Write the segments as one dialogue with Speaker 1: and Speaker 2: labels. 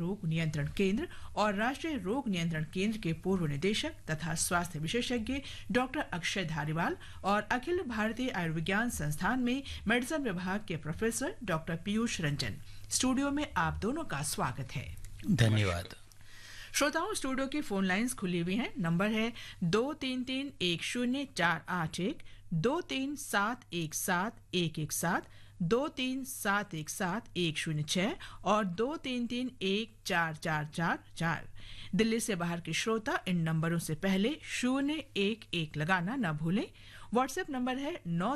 Speaker 1: रोग नियंत्रण केंद्र और राष्ट्रीय रोग नियंत्रण केंद्र के पूर्व निदेशक तथा स्वास्थ्य विशेषज्ञ डॉक्टर अक्षय धारीवाल और अखिल भारतीय आयुर्विज्ञान संस्थान में मेडिसिन विभाग के professor doctor Piyush Ranjan. Studio में आप दोनों का स्वागत है।
Speaker 2: धन्यवाद।
Speaker 1: श्रोताओं, स्टूडियो की फोन लाइंस खुली हुई हैं। नंबर है 23310481, 23717117, 23717106 और 23314444। दिल्ली से बाहर के श्रोता इन नंबरों से पहले 011 लगाना न भूलें। व्हाट्सएप नंबर है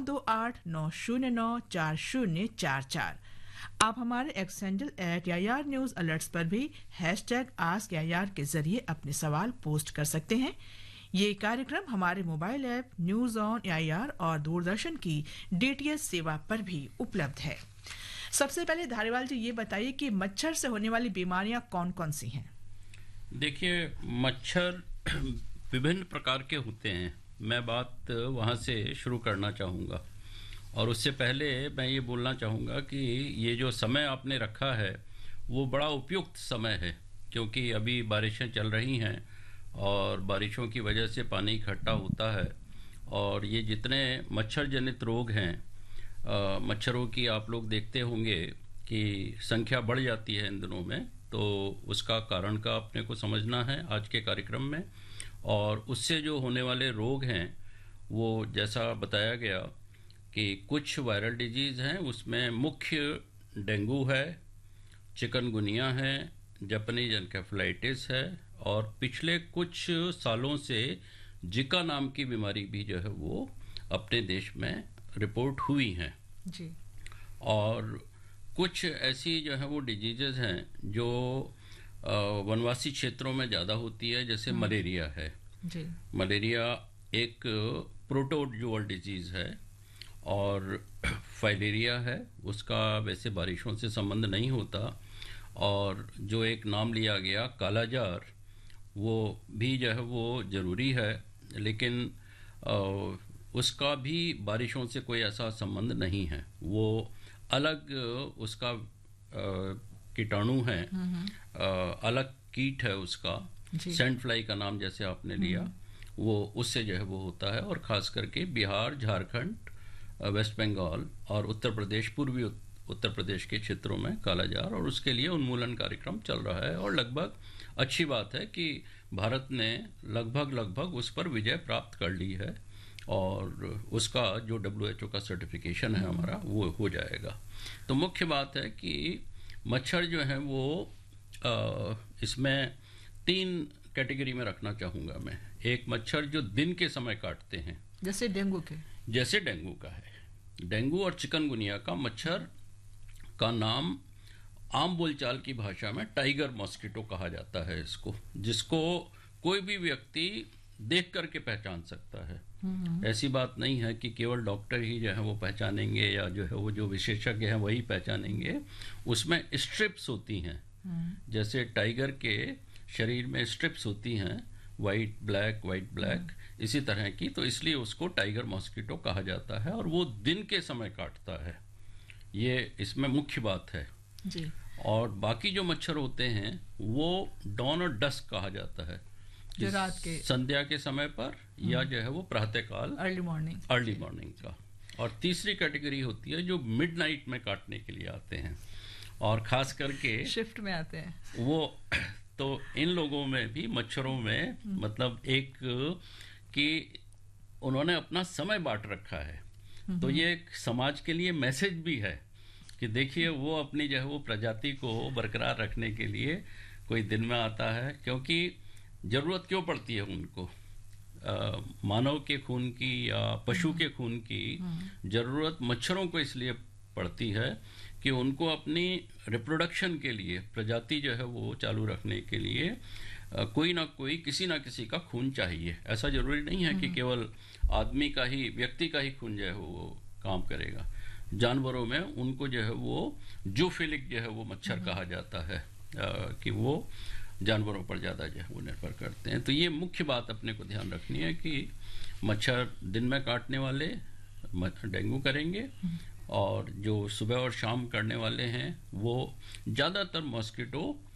Speaker 1: 9289094044। आप हमारे x handle @YR News Alerts पर भी #AskYR के जरिए अपने सवाल पोस्ट कर सकते हैं। ये कार्यक्रम हमारे mobile app news on YR और दूरदर्शन की DTH सेवा पर भी उपलब्ध है। सबसे पहले धारीवाल जी, ये बताइए कि मच्छर से होने वाली बीमारियां कौन कौन सी हैं?
Speaker 2: देखिए, मच्छर विभिन्न प्रकार के होते हैं। मैं बात वहाँ से शुरू करना चाहूँगा और उससे पहले मैं ये बोलना चाहूँगा कि ये जो समय आपने रखा है वो बड़ा उपयुक्त समय है, क्योंकि अभी बारिशें चल रही हैं और बारिशों की वजह से पानी इकट्ठा होता है और ये जितने मच्छर जनित रोग हैं, मच्छरों की आप लोग देखते होंगे कि संख्या बढ़ जाती है इन दिनों में। तो उसका कारण का अपने को समझना है आज के कार्यक्रम में। और उससे जो होने वाले रोग हैं वो जैसा बताया गया कि कुछ वायरल डिजीज़ हैं, उसमें मुख्य डेंगू है, चिकनगुनिया है, जापानीज एन्केफेलाइटिस है और पिछले कुछ सालों से जिका नाम की बीमारी भी जो है वो अपने देश में रिपोर्ट हुई हैं
Speaker 1: जी।
Speaker 2: और कुछ ऐसी जो है वो डिजीज़ हैं जो वनवासी क्षेत्रों में ज़्यादा होती है, जैसे मलेरिया है
Speaker 1: जी।
Speaker 2: मलेरिया एक प्रोटोजोअल डिजीज़ है और फाइलेरिया है, उसका वैसे बारिशों से संबंध नहीं होता। और जो एक नाम लिया गया कालाजार, वो भी जो है वो ज़रूरी है, लेकिन उसका भी बारिशों से कोई ऐसा संबंध नहीं है। वो अलग उसका कीटाणु है, अलग कीट है उसका। सैंड फ्लाई का नाम जैसे आपने लिया, वो उससे जो है वो होता है। और ख़ास करके बिहार, झारखंड, वेस्ट बंगाल और उत्तर प्रदेश, पूर्वी उत्तर प्रदेश के क्षेत्रों में कालाजार, और उसके लिए उन्मूलन कार्यक्रम चल रहा है। और लगभग अच्छी बात है कि भारत ने लगभग उस पर विजय प्राप्त कर ली है और उसका जो WHO का सर्टिफिकेशन है हमारा, वो हो जाएगा। तो मुख्य बात है कि मच्छर जो है वो इसमें 3 कैटेगरी में रखना चाहूँगा मैं। एक मच्छर जो दिन के समय काटते हैं,
Speaker 1: जैसे डेंगू का है।
Speaker 2: डेंगू और चिकनगुनिया का मच्छर का नाम आम बोलचाल की भाषा में टाइगर मॉस्किटो कहा जाता है इसको, जिसको कोई भी व्यक्ति देख करके पहचान सकता है। ऐसी बात नहीं है कि केवल डॉक्टर ही जो है वो पहचानेंगे या जो है वो जो विशेषज्ञ हैं वही पहचानेंगे। उसमें स्ट्रिप्स होती हैं, जैसे टाइगर के शरीर में स्ट्रिप्स होती हैं, वाइट ब्लैक, इसी तरह की। तो इसलिए उसको टाइगर मॉस्किटो कहा जाता है और वो दिन के समय काटता है। ये इसमें मुख्य बात है
Speaker 1: जी।
Speaker 2: और बाकी जो मच्छर होते हैं वो डॉन और डस्क कहा जाता है,
Speaker 1: जो रात के
Speaker 2: संध्या के समय पर या जो है वो प्रातःकाल, अर्ली मॉर्निंग का। और तीसरी कैटेगरी होती है जो मिडनाइट में काटने के लिए आते हैं और खास करके
Speaker 1: शिफ्ट में आते हैं
Speaker 2: वो। तो इन लोगों में भी, मच्छरों में, मतलब एक कि उन्होंने अपना समय बांट रखा है। तो ये एक समाज के लिए मैसेज भी है कि देखिए वो अपनी जो है वो प्रजाति को बरकरार रखने के लिए कोई दिन में आता है, क्योंकि ज़रूरत क्यों पड़ती है उनको? मानव के खून की या पशु के खून की ज़रूरत मच्छरों को इसलिए पड़ती है कि उनको अपनी रिप्रोडक्शन के लिए, प्रजाति जो है वो चालू रखने के लिए कोई ना कोई, किसी ना किसी का खून चाहिए। ऐसा जरूरी नहीं है कि केवल आदमी का ही, व्यक्ति का ही खून जो है वो काम करेगा। जानवरों में उनको जो है वो जूफिलिक जो है वो मच्छर कहा जाता है कि वो जानवरों पर ज़्यादा जो है वो निर्भर करते हैं। तो ये मुख्य बात अपने को ध्यान रखनी है कि मच्छर दिन में काटने वाले डेंगू करेंगे और जो सुबह और शाम करने वाले हैं वो ज़्यादातर मॉस्किटो